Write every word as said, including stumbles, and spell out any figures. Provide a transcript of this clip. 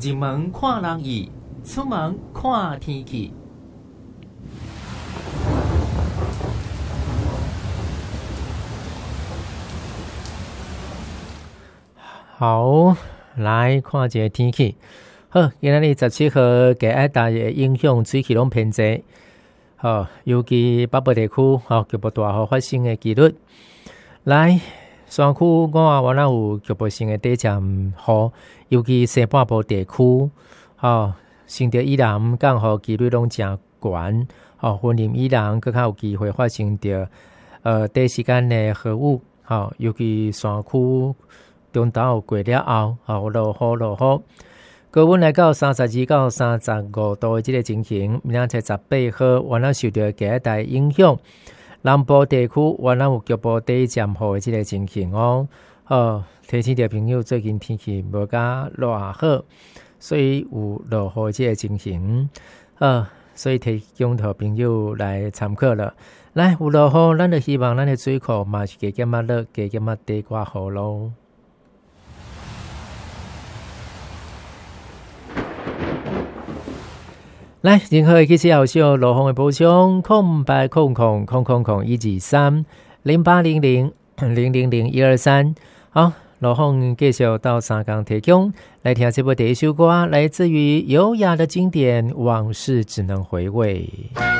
入门看人意，出门看天气。好，来看一下天气。好，今仔日十七号，加爱大的影响水气拢偏济。好，尤其北部地区，好局部大雨发生的几率。来，山区我话我那有局部性的低降雨，尤其西半部地区，好，甚至以南降雨几率拢真悬。好，云林以南更较有机会发生着呃短时间的豪雨。好，尤其山区中昼过了后，好落雨落雨。高温来到三十二到三十五度的这个情形，明仔载十八号，原来受到加大影响，南部地区原来有局部低降雨的这个情形哦。哦，提醒着朋友，最近天气无甲偌好，所以有落雨这个情形。呃，所以提供给朋友来参考了。来，有落雨，咱就希望咱的水库嘛是加减啊热，加减啊低寡雨咯。来，任何其实有需要落雨的补充，空白空空空空空一二三零八零零零零零一二三。好，落雨继续到三港提供来听这部第一首歌，来自于优雅的经典《往事只能回味》。